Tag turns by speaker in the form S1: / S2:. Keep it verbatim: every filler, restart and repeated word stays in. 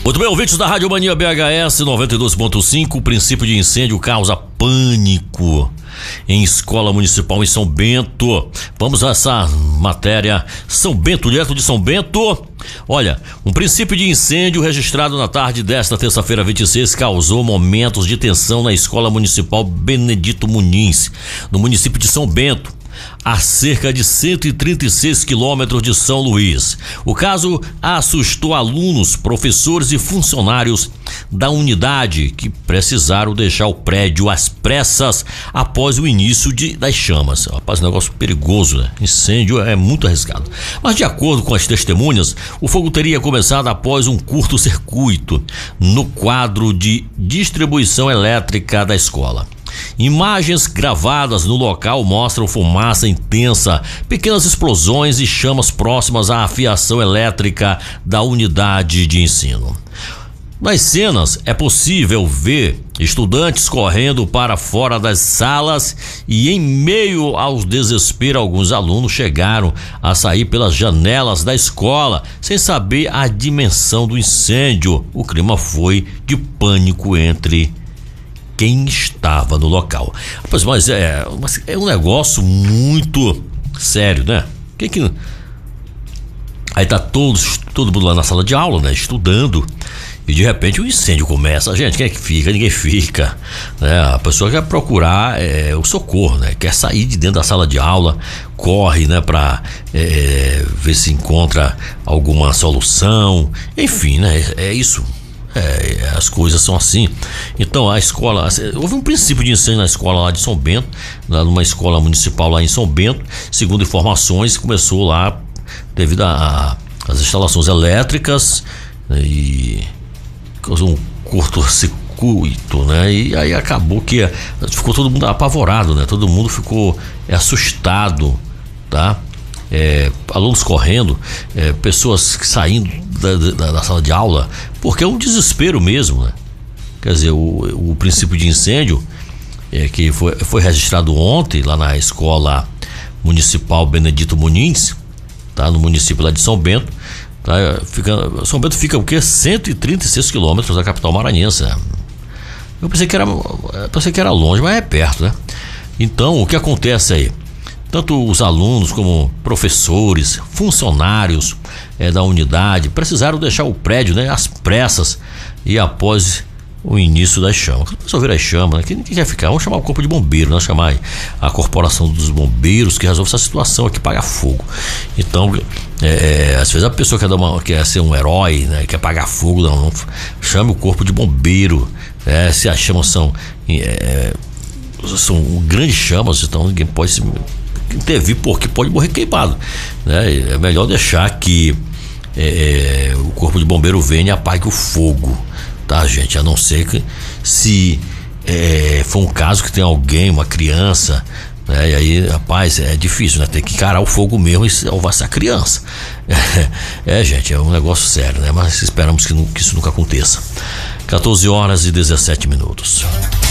S1: Muito bem, ouvintes da Rádio Mania B H S noventa e dois ponto cinco, o princípio de incêndio causa pânico em escola municipal em São Bento. Vamos a essa matéria. São Bento, direto de São Bento. Olha, um princípio de incêndio registrado na tarde desta terça-feira vinte e seis causou momentos de tensão na escola municipal Benedito Muniz, no município de São Bento, a cerca de cento e trinta e seis quilômetros de São Luís. O caso assustou alunos, professores e funcionários da unidade que precisaram deixar o prédio às pressas após o início de, das chamas. Rapaz, um negócio perigoso, né? Incêndio é muito arriscado. Mas de acordo com as testemunhas, o fogo teria começado após um curto-circuito no quadro de distribuição elétrica da escola. Imagens gravadas no local mostram fumaça intensa, pequenas explosões e chamas próximas à fiação elétrica da unidade de ensino. Nas cenas é possível ver estudantes correndo para fora das salas e, em meio ao desespero, alguns alunos chegaram a sair pelas janelas da escola sem saber a dimensão do incêndio. O clima foi de pânico entre quem estava no local. Mas, mas é, é um negócio muito sério, né? Quem que... Aí tá todos, todo mundo lá na sala de aula, né? Estudando. E de repente o incêndio começa. Gente, quem é que fica? Ninguém fica, né? A pessoa quer procurar é, o socorro, né? Quer sair de dentro da sala de aula, corre, né? Pra é, ver se encontra alguma solução. Enfim, né? É isso. É, as coisas são assim. Então a escola, houve um princípio de incêndio na escola lá de São Bento, lá numa escola municipal lá em São Bento. Segundo informações, começou lá devido às instalações elétricas, né, e causou um curto-circuito, né? E aí acabou que ficou todo mundo apavorado, né? Todo mundo ficou é, assustado, tá? É, alunos correndo, é, pessoas saindo da, da, da sala de aula, porque é um desespero mesmo, né? Quer dizer, o, o princípio de incêndio é, que foi, foi registrado ontem lá na escola municipal Benedito Muniz, tá? No município lá de São Bento, tá? Fica, São Bento fica o quê? cento e trinta e seis quilômetros da capital maranhense, né? Eu pensei que era, eu pensei que era longe, mas é perto, né? Então, o que acontece aí? Tanto os alunos como professores, funcionários é, da unidade precisaram deixar o prédio, né, às pressas e após o início das chamas. Resolveram as chamas, né? Quem, quem quer ficar? Vamos chamar o corpo de bombeiro, nós chamar a corporação dos bombeiros que resolve essa situação aqui, paga fogo. Então, é, às vezes a pessoa quer, dar uma, quer ser um herói, né, quer pagar fogo, não, não chame o corpo de bombeiro. É, se as chamas são, é, são grandes chamas, então ninguém pode se intervir porque pode morrer queimado, né? É melhor deixar que é, o corpo de bombeiro venha e apague o fogo, tá, gente? A não ser que se é, for um caso que tem alguém, uma criança, né? E aí, rapaz, é difícil, né? Tem que encarar o fogo mesmo e salvar essa criança. É, é, gente, é um negócio sério, né? Mas esperamos que, não, que isso nunca aconteça. quatorze horas e dezessete minutos.